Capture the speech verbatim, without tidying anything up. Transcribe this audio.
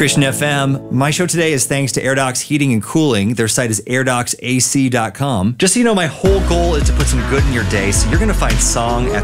Christian F M. My show today is thanks to AirDocs Heating and Cooling. Their site is air docs A C dot com. Just so you know, my whole goal is to put some good in your day, so you're going to find song after